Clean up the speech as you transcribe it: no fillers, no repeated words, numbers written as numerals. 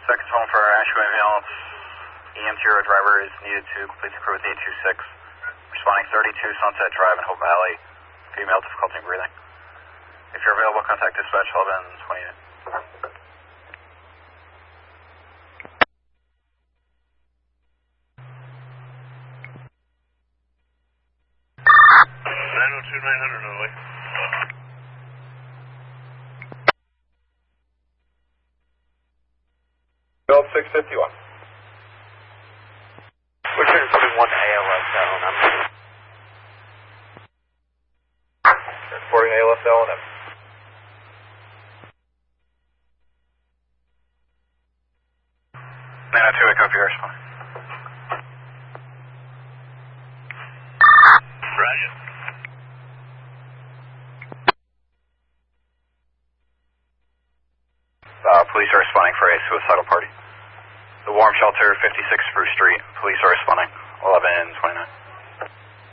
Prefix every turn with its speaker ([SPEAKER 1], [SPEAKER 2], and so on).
[SPEAKER 1] Second home for Ashway Vale. EMT driver is needed to complete the crew with 826. Responding 32 Sunset Drive in Hope Valley. Female, difficulty in breathing. If you're available, contact dispatch 1128.
[SPEAKER 2] 902-900 on the way.
[SPEAKER 3] Build 651.
[SPEAKER 2] We're transporting 1 ALS down.
[SPEAKER 3] Transporting ALSL and M.
[SPEAKER 1] 902, I copy your response.
[SPEAKER 2] Roger.
[SPEAKER 1] Police are responding for a suicidal party. The Warm Shelter, 56 Spruce Street. Police are responding.